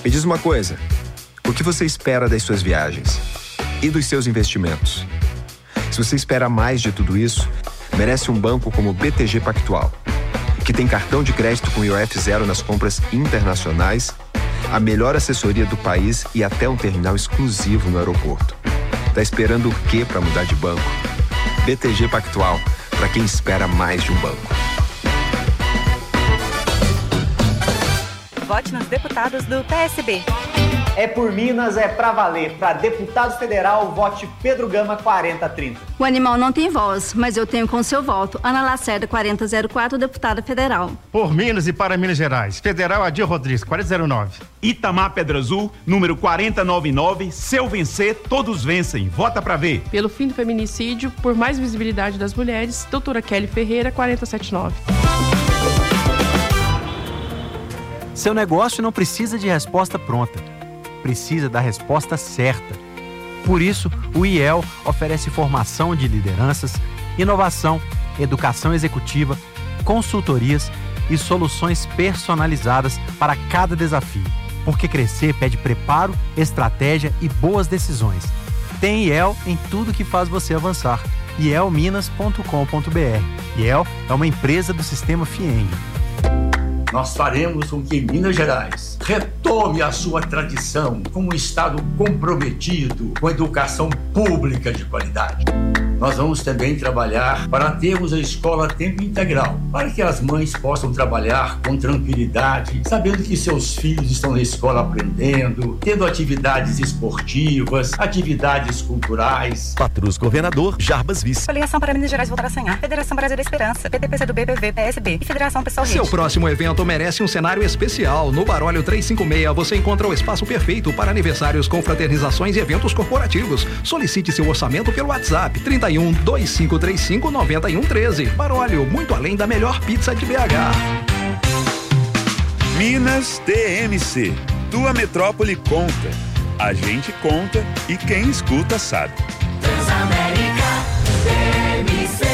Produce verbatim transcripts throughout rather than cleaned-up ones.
Me diz uma coisa, o que você espera das suas viagens? E dos seus investimentos? Se você espera mais de tudo isso, merece um banco como o B T G Pactual, que tem cartão de crédito com I O F zero nas compras internacionais, a melhor assessoria do país e até um terminal exclusivo no aeroporto. Tá esperando o quê para mudar de banco? B T G Pactual, para quem espera mais de um banco. Vote nos deputados do P S B. É por Minas, é pra valer. Para deputado federal, vote Pedro Gama quarenta trinta. O animal não tem voz, mas eu tenho com seu voto. Ana Lacerda quarenta zero quatro, deputada federal. Por Minas e para Minas Gerais, federal Adir Rodrigues quarenta zero nove. Itamar Pedra Azul, número quarenta noventa e nove. Se eu vencer, todos vencem. Vota pra ver. Pelo fim do feminicídio, por mais visibilidade das mulheres, doutora Kelly Ferreira quarenta setenta e nove. Seu negócio não precisa de resposta pronta. Precisa da resposta certa. Por isso, o I E L oferece formação de lideranças, inovação, educação executiva, consultorias e soluções personalizadas para cada desafio. Porque crescer pede preparo, estratégia e boas decisões. Tem I E L em tudo que faz você avançar. i e l minas ponto com ponto b r. I E L é uma empresa do Sistema Fieng. Nós faremos com que Minas Gerais retome a sua tradição como um estado comprometido com a educação pública de qualidade. Nós vamos também trabalhar para termos a escola a tempo integral, para que as mães possam trabalhar com tranquilidade, sabendo que seus filhos estão na escola aprendendo, tendo atividades esportivas, atividades culturais. Patrus Governador, Jarbas Vice. Coligação para Minas Gerais voltar a sonhar. Federação Brasil da Esperança, P T P C do B, P V, P S B e Federação Pessoal Rede. Seu próximo evento merece um cenário especial. No Baróleo trezentos e cinquenta e seis você encontra o espaço perfeito para aniversários, confraternizações e eventos corporativos. Solicite seu orçamento pelo WhatsApp trinta e um, dois cinco três cinco, nove um um três. Baróleo, muito além da melhor pizza de B H. Minas T M C. Tua metrópole conta. A gente conta e quem escuta sabe. Transamérica T M C.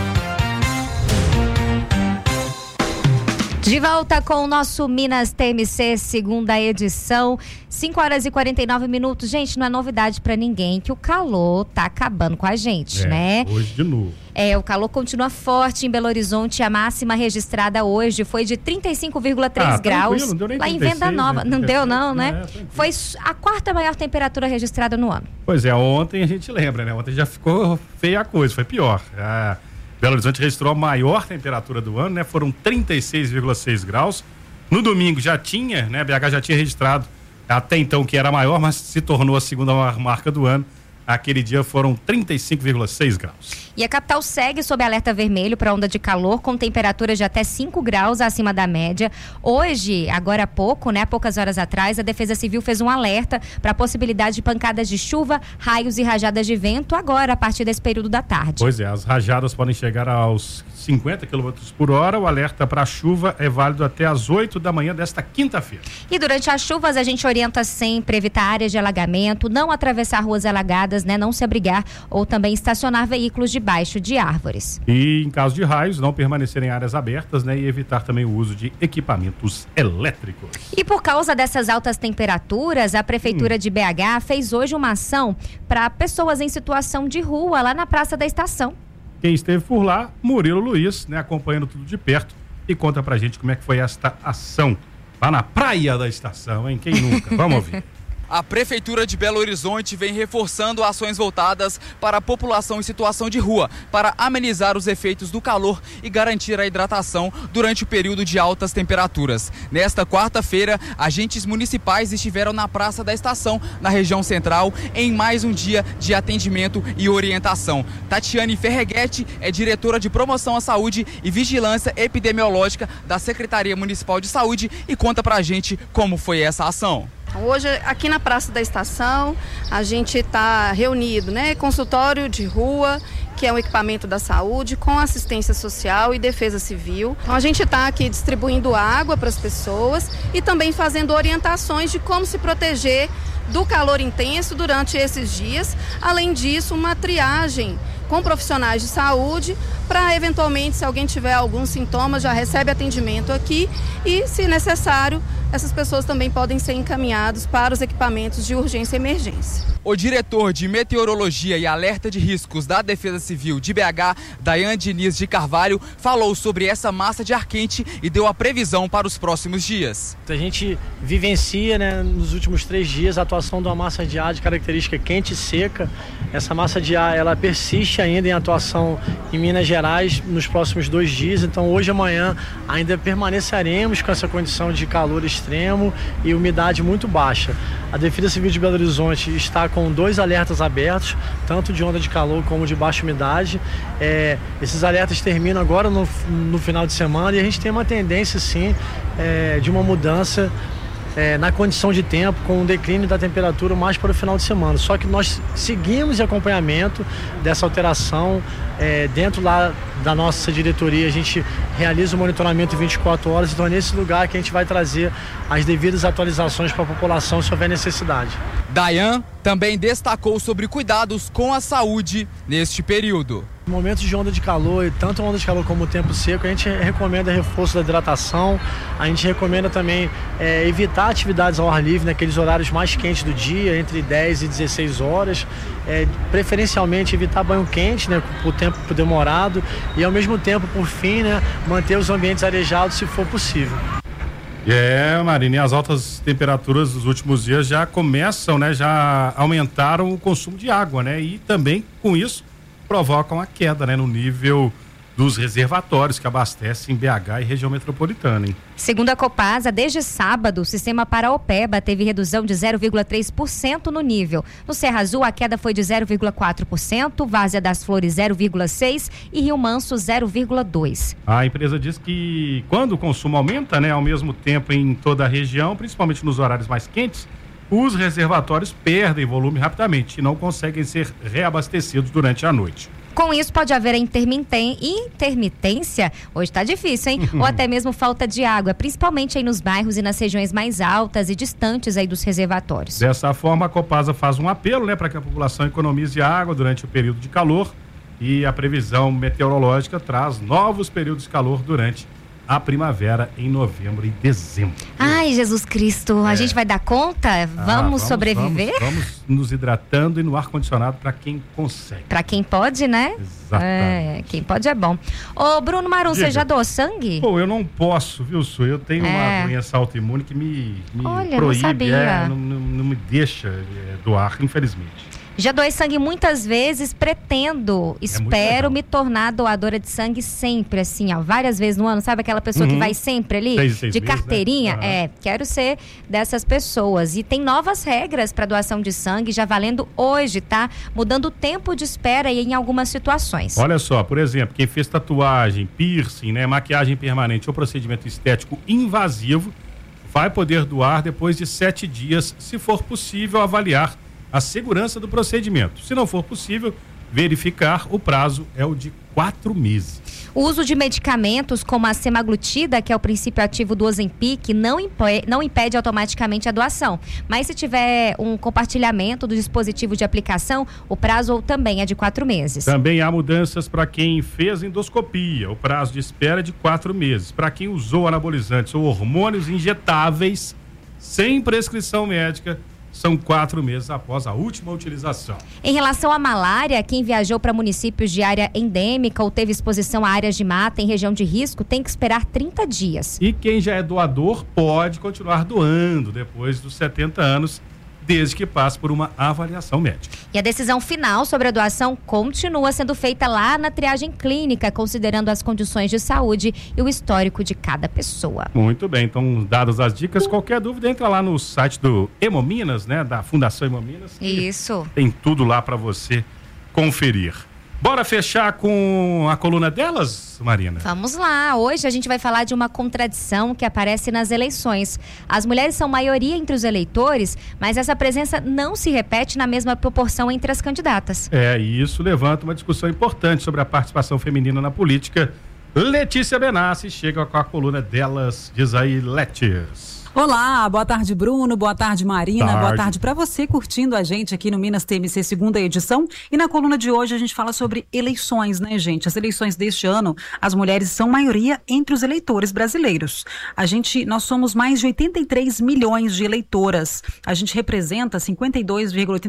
De volta com o nosso Minas T M C, segunda edição, cinco horas e quarenta e nove minutos. Gente, não é novidade pra ninguém que o calor tá acabando com a gente, é, né? Hoje de novo. É, o calor continua forte em Belo Horizonte. A máxima registrada hoje foi de trinta e cinco vírgula três ah, graus. Não deu nem lá em Venda Nova. Né? Não deu não, né? É, foi a quarta maior temperatura registrada no ano. Pois é, ontem a gente lembra, né? Ontem já ficou feia a coisa, foi pior. Ah, Belo Horizonte registrou a maior temperatura do ano, né? Foram trinta e seis vírgula seis graus. No domingo já tinha, né? B H já tinha registrado até então que era maior, mas se tornou a segunda marca do ano. Aquele dia foram trinta e cinco vírgula seis graus. E a capital segue sob alerta vermelho para onda de calor, com temperaturas de até cinco graus acima da média. Hoje, agora há pouco, né, poucas horas atrás, a Defesa Civil fez um alerta para a possibilidade de pancadas de chuva, raios e rajadas de vento agora, a partir desse período da tarde. Pois é, as rajadas podem chegar aos cinquenta quilômetros por hora. O alerta para chuva é válido até às oito da manhã desta quinta-feira. E durante as chuvas, a gente orienta sempre evitar áreas de alagamento, não atravessar ruas alagadas, né, não se abrigar ou também estacionar veículos debaixo de árvores. E em caso de raios, não permanecer em áreas abertas, né, e evitar também o uso de equipamentos elétricos. E por causa dessas altas temperaturas, a Prefeitura hum. de B H fez hoje uma ação para pessoas em situação de rua lá na Praça da Estação. Quem esteve por lá, Murilo Luiz, né, acompanhando tudo de perto, e conta pra gente como é que foi esta ação lá na Praia da Estação, hein? Quem nunca? Vamos ouvir. A Prefeitura de Belo Horizonte vem reforçando ações voltadas para a população em situação de rua, para amenizar os efeitos do calor e garantir a hidratação durante o período de altas temperaturas. Nesta quarta-feira, agentes municipais estiveram na Praça da Estação, na região central, em mais um dia de atendimento e orientação. Tatiane Ferreguete é diretora de Promoção à Saúde e Vigilância Epidemiológica da Secretaria Municipal de Saúde e conta pra gente como foi essa ação. Hoje, aqui na Praça da Estação, a gente está reunido, né? Consultório de rua, que é um equipamento da saúde, com assistência social e defesa civil. Então, a gente está aqui distribuindo água para as pessoas e também fazendo orientações de como se proteger do calor intenso durante esses dias. Além disso, uma triagem com profissionais de saúde para, eventualmente, se alguém tiver algum sintoma, já recebe atendimento aqui e, se necessário, essas pessoas também podem ser encaminhadas para os equipamentos de urgência e emergência. O diretor de Meteorologia e Alerta de Riscos da Defesa Civil de B H, Dayan Diniz de Carvalho, falou sobre essa massa de ar quente e deu a previsão para os próximos dias. A gente vivencia, né, nos últimos três dias a atuação de uma massa de ar de característica quente e seca. Essa massa de ar ela persiste ainda em atuação em Minas Gerais nos próximos dois dias. Então hoje e amanhã ainda permaneceremos com essa condição de calor extremo e umidade muito baixa. A Defesa Civil de Belo Horizonte está com dois alertas abertos, tanto de onda de calor como de baixa umidade. É, esses alertas terminam agora no, no final de semana e a gente tem uma tendência, sim, é, de uma mudança É, na condição de tempo, com um declínio da temperatura mais para o final de semana. Só que nós seguimos em acompanhamento dessa alteração é, dentro lá da nossa diretoria. A gente realiza o monitoramento vinte e quatro horas, então é nesse lugar que a gente vai trazer as devidas atualizações para a população se houver necessidade. Dayan também destacou sobre cuidados com a saúde neste período. Em momentos de onda de calor, e tanto onda de calor como o tempo seco, a gente recomenda reforço da hidratação, a gente recomenda também é, evitar atividades ao ar livre naqueles horários mais quentes do dia, entre dez e dezesseis horas, é, preferencialmente evitar banho quente, né, por tempo demorado, e ao mesmo tempo, por fim, né, manter os ambientes arejados se for possível. É, Marina, e as altas temperaturas dos últimos dias já começam, né, já aumentaram o consumo de água, né, e também com isso provocam a queda, né, no nível dos reservatórios que abastecem B H e região metropolitana, hein? Segundo a Copasa, desde sábado, o sistema Paraopeba teve redução de zero vírgula três por cento no nível. No Serra Azul, a queda foi de zero vírgula quatro por cento, Várzea das Flores zero vírgula seis por cento e Rio Manso zero vírgula dois por cento. A empresa diz que quando o consumo aumenta, né, ao mesmo tempo em toda a região, principalmente nos horários mais quentes, os reservatórios perdem volume rapidamente e não conseguem ser reabastecidos durante a noite. Com isso, pode haver a intermiten- intermitência, hoje está difícil, hein? Ou até mesmo falta de água, principalmente aí nos bairros e nas regiões mais altas e distantes aí dos reservatórios. Dessa forma, a Copasa faz um apelo, né, para que a população economize água durante o período de calor, e a previsão meteorológica traz novos períodos de calor durante a primavera em novembro e dezembro. Ai, Jesus Cristo, a É. gente vai dar conta? Ah, Vamos, vamos sobreviver? Vamos, vamos nos hidratando e no ar-condicionado para quem consegue. Pra quem pode, né? Exatamente. É, quem pode é bom. Ô, Bruno Marum, Diga. você já doou sangue? Pô, eu não posso, viu, Su? Eu tenho É. uma doença autoimune que me, me Olha, não proíbe, sabia. é, não, não- não me deixa é, doar, infelizmente. Já doei sangue muitas vezes, pretendo, espero legal. me tornar doadora de sangue sempre, assim, ó, várias vezes no ano, sabe aquela pessoa Uhum. que vai sempre ali, Seis, seis de meses, carteirinha? né? Aham. É, quero ser dessas pessoas. E tem novas regras para doação de sangue, já valendo hoje, tá? Mudando o tempo de espera aí em algumas situações. Olha só, por exemplo, quem fez tatuagem, piercing, né, maquiagem permanente ou procedimento estético invasivo vai poder doar depois de sete dias, se for possível avaliar a segurança do procedimento. Se não for possível verificar, o prazo é o de quatro meses. O uso de medicamentos como a semaglutida, que é o princípio ativo do Ozempic, não impede, não impede automaticamente a doação. Mas se tiver um compartilhamento do dispositivo de aplicação, o prazo também é de quatro meses. Também há mudanças para quem fez endoscopia. O prazo de espera é de quatro meses. Para quem usou anabolizantes ou hormônios injetáveis sem prescrição médica, são quatro meses após a última utilização. Em relação à malária, quem viajou para municípios de área endêmica ou teve exposição a áreas de mata em região de risco tem que esperar trinta dias. E quem já é doador pode continuar doando depois dos setenta anos, desde que passe por uma avaliação médica. E a decisão final sobre a doação continua sendo feita lá na triagem clínica, considerando as condições de saúde e o histórico de cada pessoa. Muito bem, então dadas as dicas, qualquer dúvida entra lá no site do Hemominas, né, da Fundação Hemominas. Isso. Tem tudo lá para você conferir. Bora fechar com a coluna delas, Marina? Vamos lá, hoje a gente vai falar de uma contradição que aparece nas eleições. As mulheres são maioria entre os eleitores, mas essa presença não se repete na mesma proporção entre as candidatas. É, e isso levanta uma discussão importante sobre a participação feminina na política. Letícia Benassi chega com a coluna delas, diz aí, Letícia. Olá, boa tarde, Bruno, boa tarde, Marina, tarde. boa tarde para você curtindo a gente aqui no Minas T M C segunda edição. E na coluna de hoje a gente fala sobre eleições, né, gente? As eleições deste ano, as mulheres são maioria entre os eleitores brasileiros. A gente, nós somos mais de oitenta e três milhões de eleitoras. A gente representa cinquenta e dois vírgula oitenta